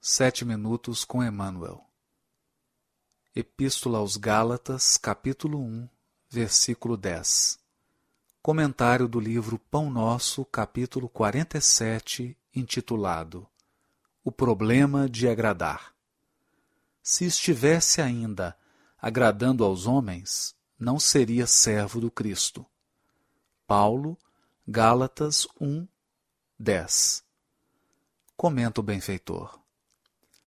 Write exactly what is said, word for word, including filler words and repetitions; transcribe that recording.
Sete minutos com Emmanuel. Epístola aos Gálatas, capítulo um, versículo dez. Comentário do livro Pão Nosso, capítulo quarenta e sete, intitulado O Problema de Agradar. Se estivesse ainda agradando aos homens, não seria servo do Cristo. Paulo, Gálatas um, dez. Comenta o benfeitor.